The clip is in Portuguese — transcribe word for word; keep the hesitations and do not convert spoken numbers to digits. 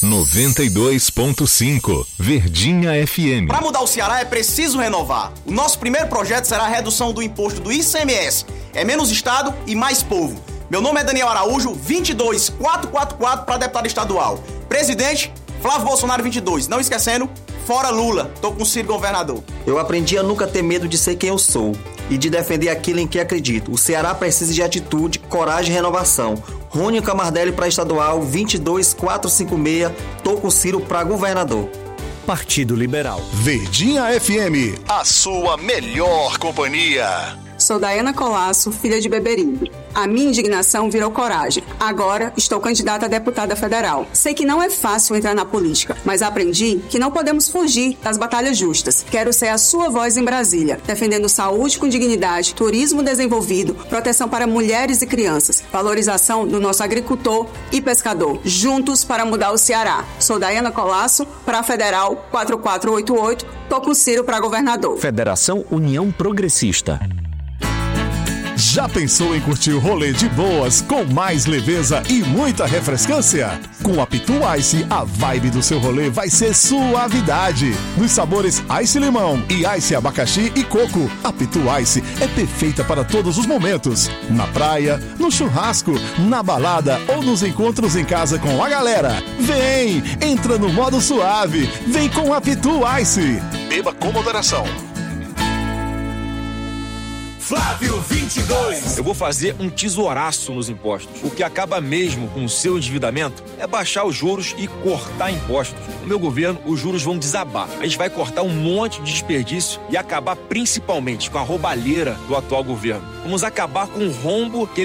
noventa e dois ponto cinco, Verdinha F M. Para mudar o Ceará é preciso renovar. O nosso primeiro projeto será a redução do imposto do I C M S. É menos Estado e mais povo. Meu nome é Daniel Araújo, vinte e dois mil quatrocentos e quarenta e quatro para deputado estadual. Presidente, Flávio Bolsonaro vinte e dois. Não esquecendo, fora Lula. Tô com o Ciro governador. Eu aprendi a nunca ter medo de ser quem eu sou e de defender aquilo em que acredito. O Ceará precisa de atitude, coragem e renovação. Rônio Camardelli para estadual, vinte e dois mil quatrocentos e cinquenta e seis. Tô com o Ciro para governador. Partido Liberal. Verdinha F M, a sua melhor companhia. Sou Daiana Colasso, filha de Beberibe. A minha indignação virou coragem. Agora estou candidata a deputada federal. Sei que não é fácil entrar na política, mas aprendi que não podemos fugir das batalhas justas. Quero ser a sua voz em Brasília, defendendo saúde com dignidade, turismo desenvolvido, proteção para mulheres e crianças, valorização do nosso agricultor e pescador. Juntos para mudar o Ceará. Sou Daiana Colasso, para a Federal quatro quatro oito oito. Tô com Ciro para governador. Federação União Progressista. Já pensou em curtir o rolê de boas, com mais leveza e muita refrescância? Com a Pitu Ice, a vibe do seu rolê vai ser suavidade. Nos sabores Ice Limão e Ice Abacaxi e Coco, a Pitu Ice é perfeita para todos os momentos. Na praia, no churrasco, na balada ou nos encontros em casa com a galera. Vem, entra no modo suave, vem com a Pitu Ice. Beba com moderação. Flávio vinte e dois. Eu vou fazer um tesouraço nos impostos. O que acaba mesmo com o seu endividamento é baixar os juros e cortar impostos. No meu governo, os juros vão desabar. A gente vai cortar um monte de desperdício e acabar principalmente com a roubalheira do atual governo. Vamos acabar com o rombo que